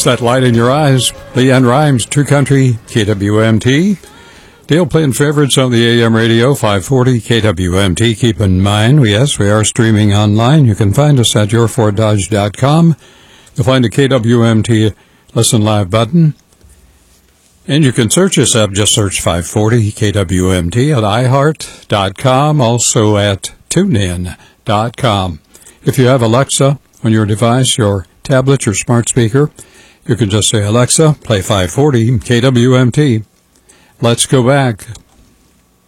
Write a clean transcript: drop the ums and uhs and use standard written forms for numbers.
that light in your eyes. Leanne Rhymes, True Country, KWMT. Dale playing favorites on the AM radio, 540 KWMT. Keep in mind, yes, we are streaming online. You can find us at yourforddodge.com. You'll find a KWMT Listen Live button. And you can search us up. Just search 540 KWMT at iHeart.com, also at TuneIn.com. If you have Alexa on your device, your tablet, your smart speaker, you can just say, Alexa, play 540 KWMT. Let's go back.